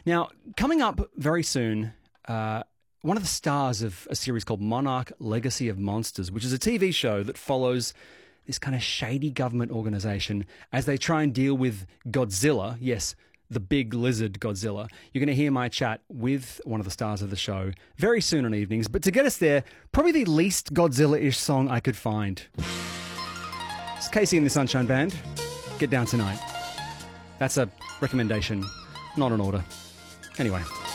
Now, coming up very soon, one of the stars of a series called Monarch Legacy of Monsters, which is a TV show that follows this kind of shady government organisation as they try and deal with Godzilla. Yes, the big lizard Godzilla. You're going to hear my chat with one of the stars of the show very soon on evenings. But to get us there, probably the least Godzilla-ish song I could find. It's Casey and the Sunshine Band. Get Down Tonight. That's a recommendation, not an order. Anyway.